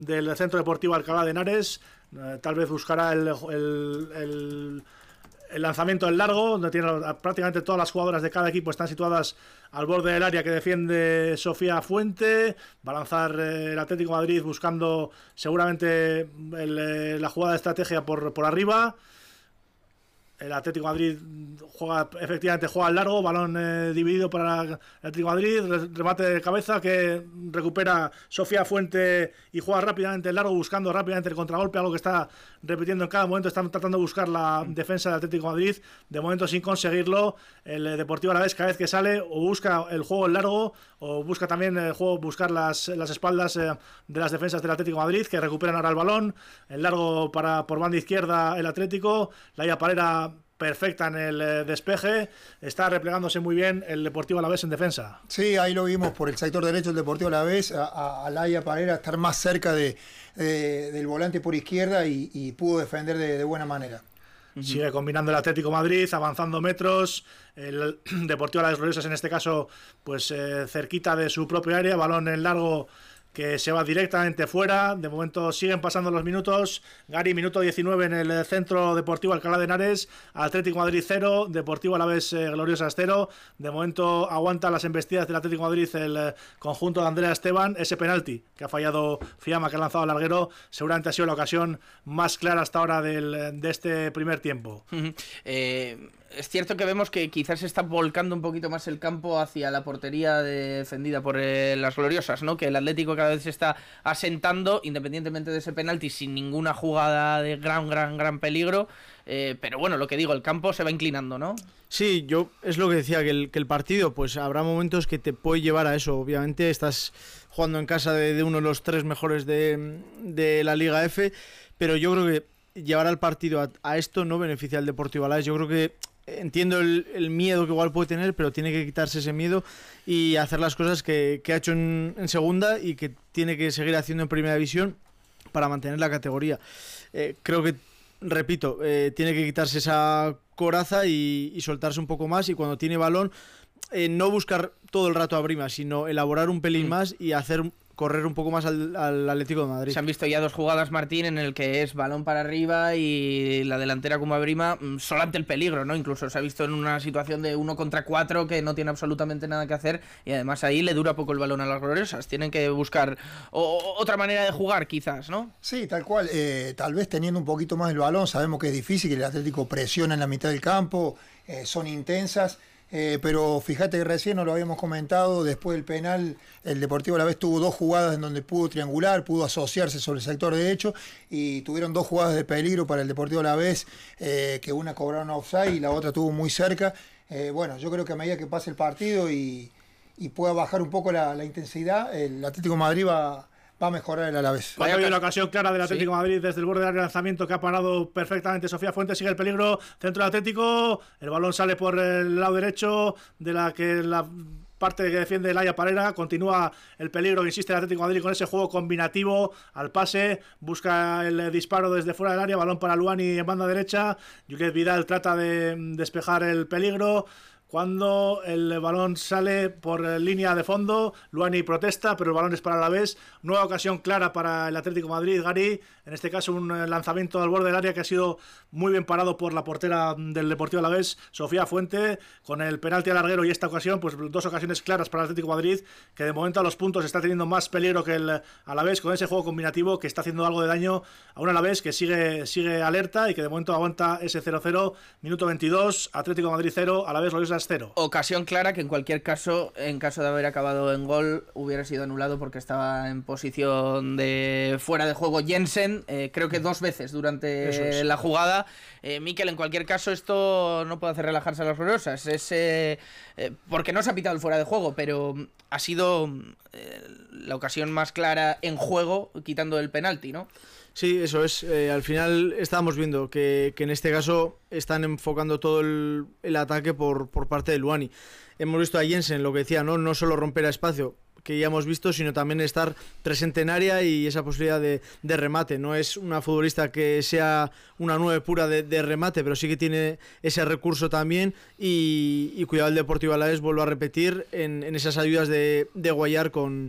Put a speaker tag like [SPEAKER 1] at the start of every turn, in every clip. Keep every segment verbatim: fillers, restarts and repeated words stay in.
[SPEAKER 1] del Centro Deportivo Alcalá de Henares. Eh, tal vez buscará el, el, el, el lanzamiento en largo, donde tiene prácticamente todas las jugadoras de cada equipo están situadas al borde del área que defiende Sofía Fuente. Va a lanzar eh, el Atlético de Madrid buscando seguramente el, eh, la jugada de estrategia por, por arriba. El Atlético de Madrid juega, efectivamente juega al largo, balón eh, dividido para el Atlético de Madrid, remate de cabeza que recupera Sofía Fuente y juega rápidamente el largo, buscando rápidamente el contragolpe, algo que está repitiendo en cada momento. Están tratando de buscar la defensa del Atlético de Madrid, de momento sin conseguirlo. El eh, Deportivo Alavés cada vez que sale o busca el juego en largo o busca también el juego, buscar las, las espaldas eh, de las defensas del Atlético de Madrid, que recuperan ahora el balón. El largo para por banda izquierda el Atlético, Laia Parera perfecta en el eh, despeje, está replegándose muy bien el Deportivo Alavés en defensa.
[SPEAKER 2] Sí, ahí lo vimos por el sector derecho del Deportivo Alavés, a, a, a Laia Parera estar más cerca de, de, del volante por izquierda y, y pudo defender de, de buena manera.
[SPEAKER 1] Sigue combinando el Atlético Madrid, avanzando metros, el Deportivo Alavés Gloriosas en este caso pues eh, cerquita de su propia área, balón en largo que se va directamente fuera. De momento siguen pasando los minutos. Gary, minuto diecinueve en el Centro Deportivo Alcalá de Henares, Atlético Madrid cero, Deportivo Alavés eh, Gloriosas cero. De momento aguanta las embestidas del Atlético Madrid el eh, conjunto de Andrea Esteban. Ese penalti que ha fallado Fiamma, que ha lanzado al larguero, seguramente ha sido la ocasión más clara hasta ahora del, de este primer tiempo.
[SPEAKER 3] Uh-huh. eh... Es cierto que vemos que quizás se está volcando un poquito más el campo hacia la portería defendida por eh, las Gloriosas, ¿no? Que el Atlético cada vez se está asentando, independientemente de ese penalti, sin ninguna jugada de gran, gran, gran peligro. Eh, pero bueno, lo que digo, el campo se va inclinando, ¿no?
[SPEAKER 4] Sí, yo es lo que decía, que el, que el partido, pues habrá momentos que te puede llevar a eso. Obviamente estás jugando en casa de, de uno de los tres mejores de, de la Liga F, pero yo creo que llevar al partido a, a esto no beneficia al Deportivo Alavés. Yo creo que entiendo el, el miedo que igual puede tener, pero tiene que quitarse ese miedo y hacer las cosas que, que ha hecho en, en segunda y que tiene que seguir haciendo en primera división para mantener la categoría. Eh, creo que, repito, eh, tiene que quitarse esa coraza y, y soltarse un poco más, y cuando tiene balón eh, no buscar todo el rato a Brima, sino elaborar un pelín mm. más y hacer correr un poco más al, al Atlético de Madrid.
[SPEAKER 3] Se han visto ya dos jugadas, Martín, en el que es balón para arriba y la delantera como Abrima solo ante el peligro, ¿no? Incluso se ha visto en una situación de uno contra cuatro que no tiene absolutamente nada que hacer, y además ahí le dura poco el balón a las Gloriosas. Tienen que buscar o, otra manera de jugar, quizás, ¿no?
[SPEAKER 2] Sí, tal cual. Eh, tal vez teniendo un poquito más el balón, sabemos que es difícil, que el Atlético presiona en la mitad del campo, eh, son intensas. Eh, pero fíjate que recién nos lo habíamos comentado, después del penal el Deportivo Alavés tuvo dos jugadas en donde pudo triangular, pudo asociarse sobre el sector derecho, y tuvieron dos jugadas de peligro para el Deportivo Alavés, eh, que una cobraron offside y la otra estuvo muy cerca. Eh, bueno, yo creo que a medida que pase el partido y, y pueda bajar un poco la, la intensidad, el Atlético de Madrid va... va a mejorar el Alavés.
[SPEAKER 1] Vaya habido una ocasión clara del Atlético de sí. Madrid desde el borde del lanzamiento que ha parado perfectamente Sofía Fuentes. Sigue el peligro, centro del Atlético, el balón sale por el lado derecho de la que la parte que defiende Laia Parera. Continúa el peligro que insiste el Atlético de Madrid con ese juego combinativo al pase, busca el disparo desde fuera del área, balón para Luani en banda derecha. Juliet Vidal trata de despejar el peligro cuando el balón sale por línea de fondo. Luani protesta, pero el balón es para el Alavés. Nueva ocasión clara para el Atlético de Madrid, Gary. En este caso un lanzamiento al borde del área que ha sido muy bien parado por la portera del Deportivo Alavés, Sofía Fuente, con el penalti al larguero, y esta ocasión, pues dos ocasiones claras para el Atlético de Madrid, que de momento a los puntos está teniendo más peligro que el Alavés con ese juego combinativo que está haciendo algo de daño a un Alavés que sigue, sigue alerta y que de momento aguanta ese cero cero. Minuto veintidós, Atlético de Madrid cero, Alavés Gloriosas cero.
[SPEAKER 3] Ocasión clara que en cualquier caso, en caso de haber acabado en gol, hubiera sido anulado porque estaba en posición de fuera de juego Jensen, eh, creo que dos veces durante es. la jugada. Eh, Mikel, en cualquier caso, esto no puede hacer relajarse a las Gloriosas. Es eh, eh, porque no se ha pitado el fuera de juego, pero ha sido eh, la ocasión más clara en juego, quitando el penalti, ¿no?
[SPEAKER 4] Sí, eso es. Eh, al final estábamos viendo que, que en este caso están enfocando todo el, el ataque por, por parte de Luani. Hemos visto a Jensen, lo que decía, ¿no? No solo romper a espacio, que ya hemos visto, sino también estar presente en área y esa posibilidad de, de remate. No es una futbolista que sea una nueve pura de, de remate, pero sí que tiene ese recurso también, y, y cuidado el Deportivo Alavés, vuelvo a repetir, en, en esas ayudas de, de Guayar con,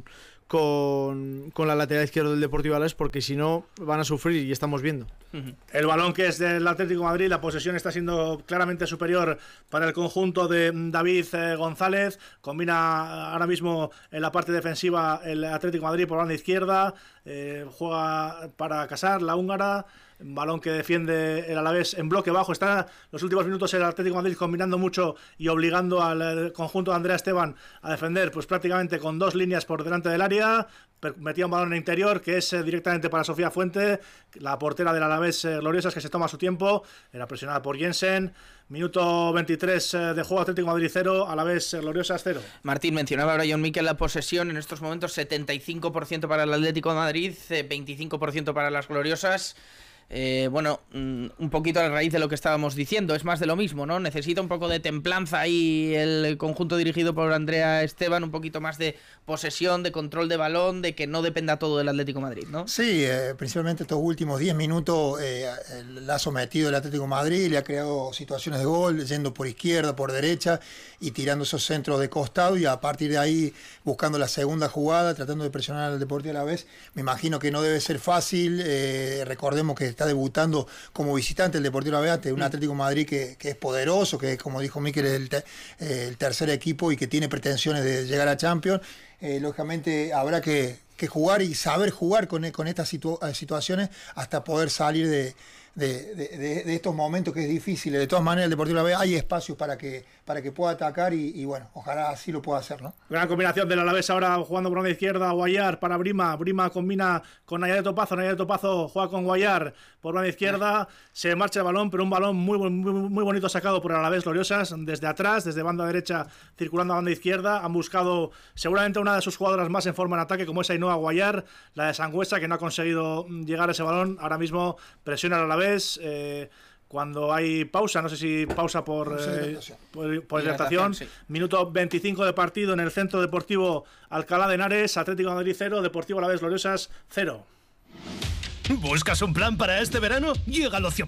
[SPEAKER 4] con, con la lateral izquierda del Deportivo Alavés, porque si no van a sufrir y estamos viendo.
[SPEAKER 1] El balón que es del Atlético de Madrid, la posesión está siendo claramente superior para el conjunto de David eh, González. Combina ahora mismo en la parte defensiva el Atlético de Madrid por banda izquierda, eh, juega para Casar, la húngara. Balón que defiende el Alavés en bloque bajo. Está los últimos minutos el Atlético de Madrid combinando mucho y obligando al conjunto de Andrea Esteban a defender pues prácticamente con dos líneas por delante del área. Metía un balón en el interior que es eh, directamente para Sofía Fuente, la portera del Alavés eh, Gloriosas, que se toma su tiempo. Era presionada por Jensen. Minuto veintitrés eh, de juego, Atlético de Madrid cero, Alavés eh, Gloriosas cero.
[SPEAKER 3] Martín, mencionaba ahora John Miquel la posesión. En estos momentos setenta y cinco por ciento para el Atlético de Madrid, eh, veinticinco por ciento para las Gloriosas. Eh, bueno, un poquito a raíz de lo que estábamos diciendo, es más de lo mismo, ¿no? Necesita un poco de templanza ahí el conjunto dirigido por Andrea Esteban, un poquito más de posesión, de control de balón, de que no dependa todo del Atlético de Madrid, ¿no?
[SPEAKER 2] Sí, eh, principalmente estos últimos diez minutos eh, la ha sometido el Atlético de Madrid, le ha creado situaciones de gol, yendo por izquierda, por derecha y tirando esos centros de costado, y a partir de ahí buscando la segunda jugada, tratando de presionar al Deportivo Alavés. Me imagino que no debe ser fácil, eh, recordemos que está debutando como visitante el Deportivo Alavés ante un Atlético de Madrid que, que es poderoso, que como dijo Mikel es el, te, eh, el tercer equipo y que tiene pretensiones de llegar a Champions. Eh, lógicamente habrá que, que jugar y saber jugar con, con estas situ situaciones hasta poder salir de, de, de, de, de estos momentos que es difícil. De todas maneras el Deportivo Alavés hay espacios para que, para que pueda atacar y, y bueno, ojalá así lo pueda hacer, ¿no?
[SPEAKER 1] Gran combinación del Alavés ahora jugando por la izquierda, Guayar para Brima, Brima combina con Naya de Topazo, Naya de Topazo juega con Guayar por la izquierda, se marcha el balón, pero un balón muy, muy, muy bonito sacado por el Alavés Gloriosas, desde atrás, desde banda derecha, circulando a banda izquierda. Han buscado seguramente una de sus jugadoras más en forma en ataque, como es Ainhoa Guayar, la de Sangüesa, que no ha conseguido llegar a ese balón. Ahora mismo presiona al Alavés, eh, cuando hay pausa, no sé si pausa por, eh, por, por hidratación, sí. Minuto veinticinco de partido en el Centro Deportivo Alcalá de Henares, Atlético de Madrid cero, Deportivo Alavés Gloriosas cero.
[SPEAKER 5] ¿Buscas un plan para este verano? Llega al Ocio